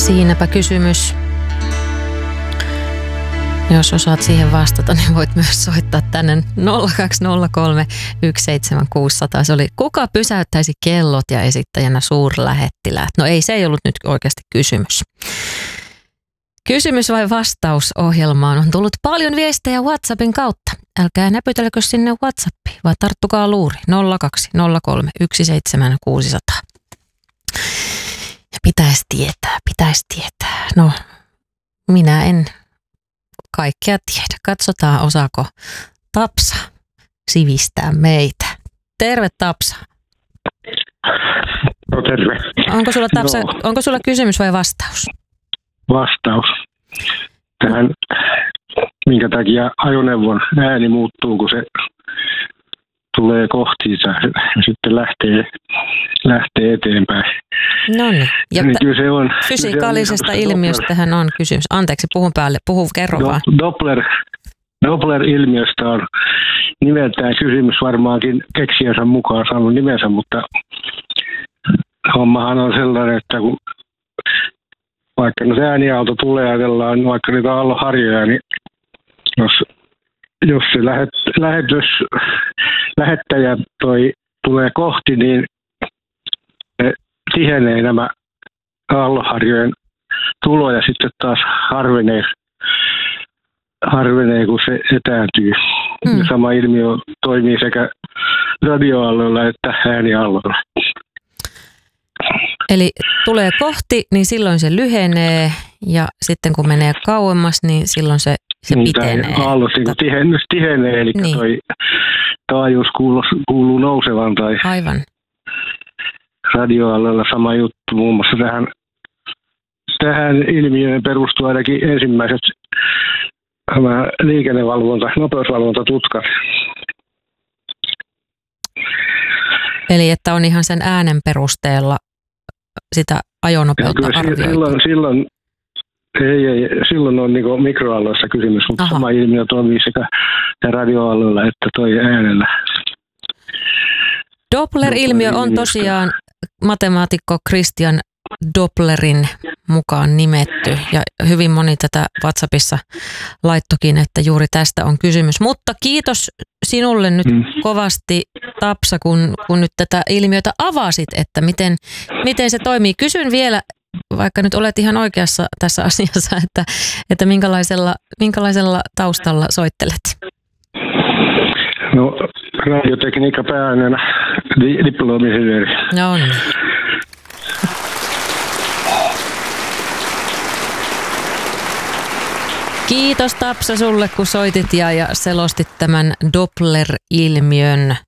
Siinäpä kysymys. Jos osaat siihen vastata, niin voit myös soittaa tänne 0203 17600. Se oli, kuka pysäyttäisi kellot ja esittäjänä suurlähettiläät? No ei, se ei ollut nyt oikeasti kysymys. Kysymys vai vastaus ohjelmaan on tullut paljon viestejä WhatsAppin kautta. Älkää näpytelkö sinne WhatsAppiin, vaan tarttukaa luuri 0203 17600. Ja pitäisi tietää. No, minä en kaikkea tiedä. Katsotaan, osaako Tapsa sivistää meitä. Terve Tapsa. No terve. Onko sulla, Tapsa, onko sulla kysymys vai vastaus? Vastaus. Tähän, minkä takia ajoneuvon ääni muuttuu, kun se tulee kohtiinsa ja sitten lähtee eteenpäin. No niin. Ja niin kyllä se on, fysikaalisesta ilmiöstähän on kysymys. Anteeksi, kerro vaan. Doppler-ilmiöstä on nimeltään kysymys, varmaankin keksijänsä mukaan saanut nimensä, mutta hommahan on sellainen, että kun vaikka se ääniaalto tulee, ajatellaan vaikka niitä aallonharjoja, niin jos se lähettäjä tulee kohti, niin tihenee nämä aallonharjojen tulo ja sitten taas harvenee kun se etääntyy. Ja sama ilmiö toimii sekä radioaalloilla että ääniaalloilla. Eli tulee kohti, niin silloin se lyhenee ja sitten kun menee kauemmas, niin silloin se pitenee. Aallot tihenee, eli niin. Toi taajuus kuuluu nousevan tai aivan. Radioaalloilla sama juttu. Muun muassa tähän ilmiöön perustuu ainakin ensimmäiset nopeusvalvontatutkat. Eli että on ihan sen äänen perusteella sitä ajonopeutta arvioitu. Silloin on niin mikroaalloissa kysymys, mutta sama ilmiö toimii sekä radioaalloilla että toi äänellä. Doppler-ilmiö on tosiaan matemaatikko Christian Dopplerin mukaan nimetty ja hyvin moni tätä WhatsAppissa laittokin, että juuri tästä on kysymys. Mutta kiitos sinulle nyt kovasti Tapsa, kun nyt tätä ilmiötä avasit, että miten se toimii. Kysyn vielä, vaikka nyt olet ihan oikeassa tässä asiassa, että minkälaisella taustalla soittelet? No, radiotekniikka pääaineena diplomi-insinööri. No niin. Kiitos Tapsa sulle, kun soitit ja selostit tämän Doppler-ilmiön